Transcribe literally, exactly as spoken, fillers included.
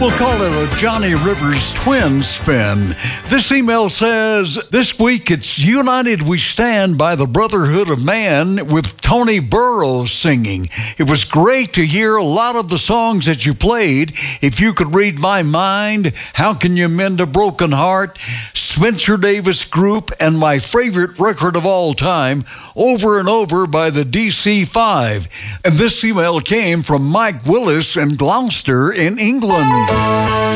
We'll call it a Johnny Rivers twin spin. This email says, this week it's United We Stand by the Brotherhood of Man with Tony Burrows singing. It was great to hear a lot of the songs that you played. If You Could Read My Mind, How Can You Mend a Broken Heart, Spencer Davis Group, and my favorite record of all time, Over and Over by the D C five. And this email came from Mike Willis in Gloucester in England.